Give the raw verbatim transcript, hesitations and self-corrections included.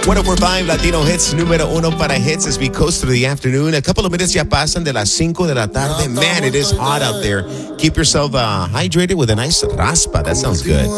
one oh four point five Latino Hits, número uno para hits as we coast through the afternoon. A couple of minutes ya pasan de las cinco de la tarde. Man, it is hot out there. Keep yourself uh, hydrated with a nice raspa. That sounds good.